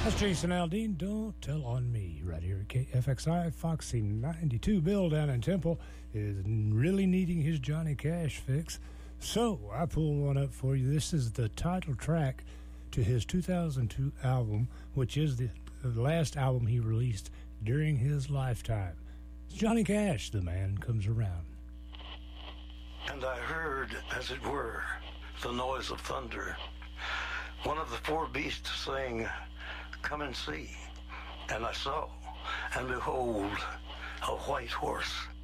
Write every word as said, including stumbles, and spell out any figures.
That's Jason Aldean, Don't Tell on Me, right here at K F X I, Foxy ninety-two. Bill down in Temple is really needing his Johnny Cash fix, so I pulled one up for you. This is the title track to his two thousand two album, which is the, the last album he released during his lifetime. It's Johnny Cash, The Man Comes Around. And I heard, as it were, the noise of thunder. One of the four beasts saying, "Come and see." And I saw, and behold, a white horse